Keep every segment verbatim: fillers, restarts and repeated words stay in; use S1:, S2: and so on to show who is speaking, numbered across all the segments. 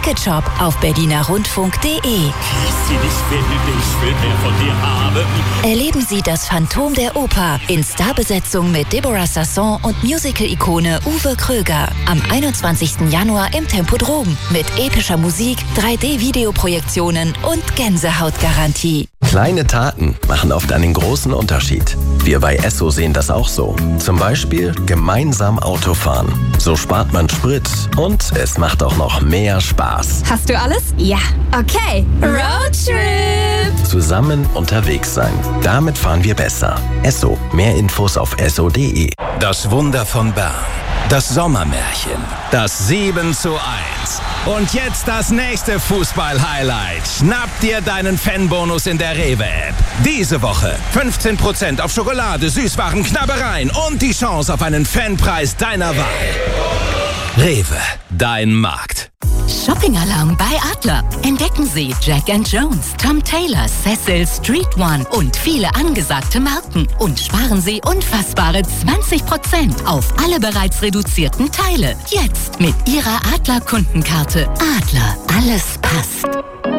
S1: Ticketshop auf berliner rundfunk punkt de.
S2: Ich will, ich will mehr von dir haben.
S1: Erleben Sie das Phantom der Oper in Starbesetzung mit Deborah Sasson und Musical-Ikone Uwe Kröger. Am einundzwanzigsten Januar im Tempodrom mit epischer Musik, drei D-Videoprojektionen und Gänsehautgarantie.
S3: Kleine Taten machen oft einen großen Unterschied. Wir bei Esso sehen das auch so. Zum Beispiel gemeinsam Auto fahren. So spart man Sprit und es macht auch noch mehr Spaß.
S4: Hast du alles? Ja. Okay. Roadtrip!
S3: Zusammen unterwegs sein. Damit fahren wir besser. Esso. Mehr Infos auf esso punkt de.
S5: Das Wunder von Bern. Das Sommermärchen. Das sieben zu eins. Und jetzt das nächste Fußball-Highlight. Schnapp dir deinen Fanbonus in der Rewe-App. Diese Woche fünfzehn Prozent auf Schokolade, Süßwaren, Knabbereien und die Chance auf einen Fanpreis deiner Wahl. Rewe, dein Markt.
S1: Shopping-Alarm bei Adler. Entdecken Sie Jack and Jones, Tom Taylor, Cecil, Street One und viele angesagte Marken. Und sparen Sie unfassbare zwanzig Prozent auf alle bereits reduzierten Teile. Jetzt mit Ihrer Adler-Kundenkarte. Adler, alles passt.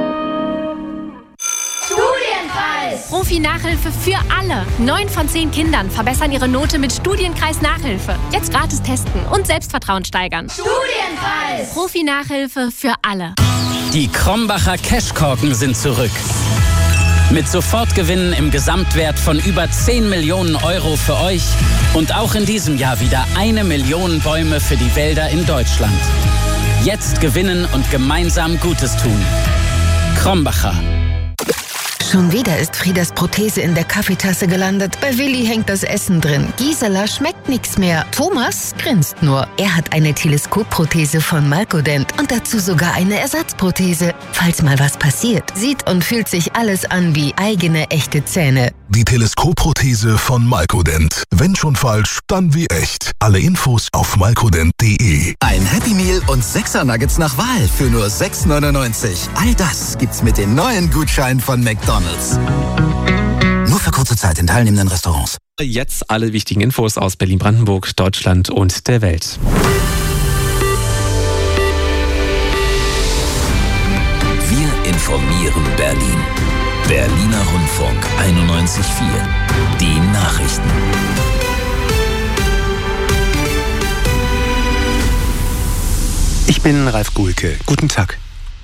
S6: Profi-Nachhilfe für alle. Neun von zehn Kindern verbessern ihre Note mit Studienkreis-Nachhilfe. Jetzt gratis testen und Selbstvertrauen steigern.
S7: Studienkreis!
S6: Profi-Nachhilfe für alle.
S8: Die Krombacher Cashkorken sind zurück. Mit Sofortgewinnen im Gesamtwert von über zehn Millionen Euro für euch und auch in diesem Jahr wieder eine Million Bäume für die Wälder in Deutschland. Jetzt gewinnen und gemeinsam Gutes tun. Krombacher.
S9: Schon wieder ist Friedas Prothese in der Kaffeetasse gelandet. Bei Willi hängt das Essen drin. Gisela schmeckt nichts mehr. Thomas grinst nur. Er hat eine Teleskopprothese von Malkodent und dazu sogar eine Ersatzprothese. Falls mal was passiert, sieht und fühlt sich alles an wie eigene echte Zähne.
S10: Die Teleskopprothese von Malkodent. Wenn schon falsch, dann wie echt. Alle Infos auf malkodent punkt de.
S11: Ein Happy Meal und sechser Nuggets nach Wahl für nur sechs neunundneunzig. All das gibt's mit den neuen Gutscheinen von McDonald's. Nur für kurze Zeit in teilnehmenden Restaurants.
S12: Jetzt alle wichtigen Infos aus Berlin-Brandenburg, Deutschland und der Welt.
S13: Wir informieren Berlin. Berliner Rundfunk einundneunzig Komma vier. Die Nachrichten.
S14: Ich bin Ralf Gulke. Guten Tag.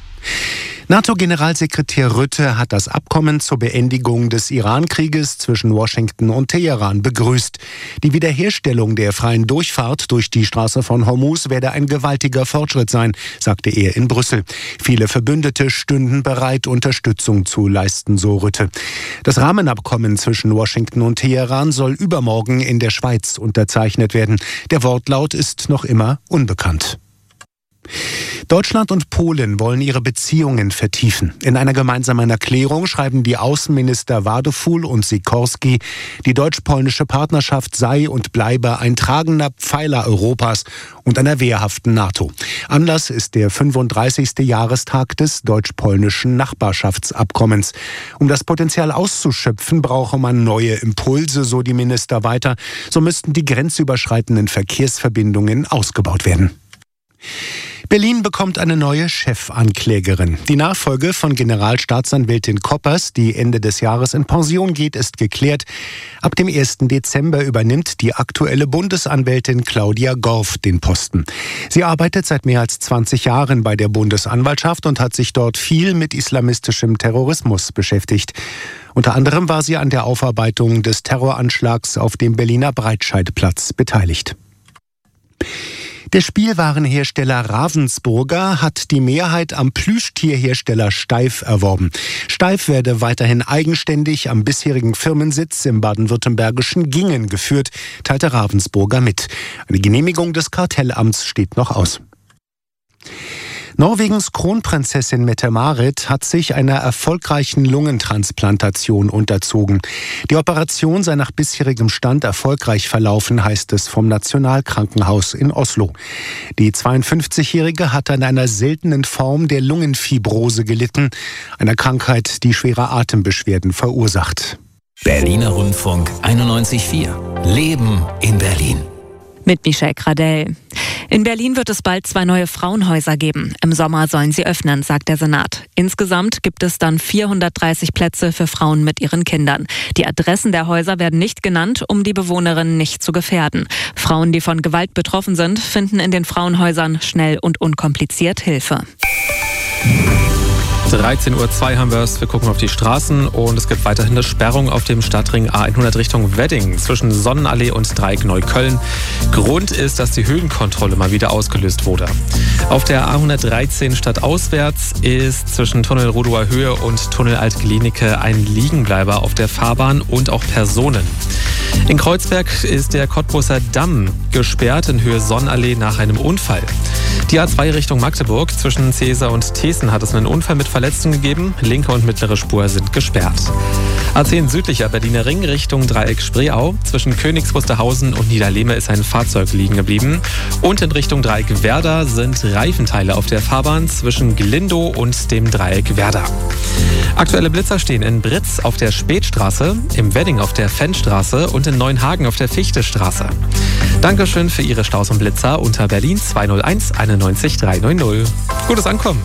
S14: NATO-Generalsekretär Rutte hat das Abkommen zur Beendigung des Iran-Krieges zwischen Washington und Teheran begrüßt. Die Wiederherstellung der freien Durchfahrt durch die Straße von Hormuz werde ein gewaltiger Fortschritt sein, sagte er in Brüssel. Viele Verbündete stünden bereit, Unterstützung zu leisten, so Rutte. Das Rahmenabkommen zwischen Washington und Teheran soll übermorgen in der Schweiz unterzeichnet werden. Der Wortlaut ist noch immer unbekannt. Deutschland und Polen wollen ihre Beziehungen vertiefen. In einer gemeinsamen Erklärung schreiben die Außenminister Wadeful und Sikorski, die deutsch-polnische Partnerschaft sei und bleibe ein tragender Pfeiler Europas und einer wehrhaften NATO. Anlass ist der fünfunddreißigste Jahrestag des deutsch-polnischen Nachbarschaftsabkommens. Um das Potenzial auszuschöpfen, brauche man neue Impulse, so die Minister weiter. So müssten die grenzüberschreitenden Verkehrsverbindungen ausgebaut werden. Berlin bekommt eine neue Chefanklägerin. Die Nachfolge von Generalstaatsanwältin Koppers, die Ende des Jahres in Pension geht, ist geklärt. Ab dem ersten Dezember übernimmt die aktuelle Bundesanwältin Claudia Gorf den Posten. Sie arbeitet seit mehr als zwanzig Jahren bei der Bundesanwaltschaft und hat sich dort viel mit islamistischem Terrorismus beschäftigt. Unter anderem war sie an der Aufarbeitung des Terroranschlags auf dem Berliner Breitscheidplatz beteiligt. Der Spielwarenhersteller Ravensburger hat die Mehrheit am Plüschtierhersteller Steiff erworben. Steiff werde weiterhin eigenständig am bisherigen Firmensitz im baden-württembergischen Gingen geführt, teilte Ravensburger mit. Eine Genehmigung des Kartellamts steht noch aus. Norwegens Kronprinzessin Mette-Marit hat sich einer erfolgreichen Lungentransplantation unterzogen. Die Operation sei nach bisherigem Stand erfolgreich verlaufen, heißt es vom Nationalkrankenhaus in Oslo. Die zweiundfünfzigjährige hat an einer seltenen Form der Lungenfibrose gelitten, einer Krankheit, die schwere Atembeschwerden verursacht.
S13: Berliner Rundfunk einundneunzig Komma vier. Leben in Berlin.
S7: Mit Michelle Gradell. In Berlin wird es bald zwei neue Frauenhäuser geben. Im Sommer sollen sie öffnen, sagt der Senat. Insgesamt gibt es dann vierhundertdreißig Plätze für Frauen mit ihren Kindern. Die Adressen der Häuser werden nicht genannt, um die Bewohnerinnen nicht zu gefährden. Frauen, die von Gewalt betroffen sind, finden in den Frauenhäusern schnell und unkompliziert Hilfe.
S12: dreizehn Uhr zwei haben wir es. Wir gucken auf die Straßen und es gibt weiterhin eine Sperrung auf dem Stadtring A hundert Richtung Wedding zwischen Sonnenallee und Dreieck Neukölln. Grund ist, dass die Höhenkontrolle mal wieder ausgelöst wurde. Auf der A hundertdreizehn stadtauswärts ist zwischen Tunnel Rudower Höhe und Tunnel Alt-Glienicke ein Liegenbleiber auf der Fahrbahn und auch Personen. In Kreuzberg ist der Cottbuser Damm gesperrt in Höhe Sonnenallee nach einem Unfall. Die A zwei Richtung Magdeburg zwischen Cäsar und Thesen hat es einen Unfall mit Verletzten gegeben. Linke und mittlere Spur sind gesperrt. A zehn südlicher Berliner Ring Richtung Dreieck Spreeau. Zwischen Königs Wusterhausen und Niederlehme ist ein Fahrzeug liegen geblieben. Und in Richtung Dreieck Werder sind Reifenteile auf der Fahrbahn zwischen Glindow und dem Dreieck Werder. Aktuelle Blitzer stehen in Britz auf der Spätstraße, im Wedding auf der Fennstraße und in Neuenhagen auf der Fichtestraße. Dankeschön für Ihre Staus und Blitzer unter Berlin zwei null eins einundneunzig dreihundert. Gutes Ankommen!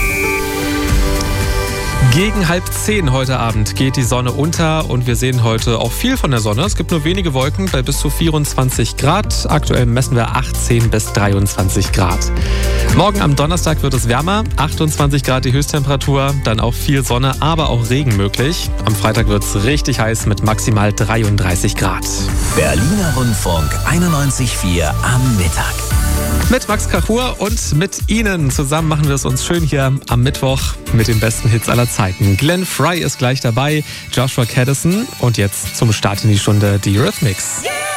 S12: Gegen halb zehn heute Abend geht die Sonne unter und wir sehen heute auch viel von der Sonne. Es gibt nur wenige Wolken bei bis zu vierundzwanzig Grad. Aktuell messen wir achtzehn bis dreiundzwanzig Grad. Morgen am Donnerstag wird es wärmer, achtundzwanzig Grad die Höchsttemperatur, dann auch viel Sonne, aber auch Regen möglich. Am Freitag wird es richtig heiß mit maximal dreiunddreißig Grad.
S13: Berliner Rundfunk einundneunzig Komma vier am Mittag.
S12: Mit Max Kachur und mit Ihnen zusammen machen wir es uns schön hier am Mittwoch mit den besten Hits aller Zeiten. Glenn Frey ist gleich dabei, Joshua Caddison und jetzt zum Start in die Stunde die Eurythmics. Yeah!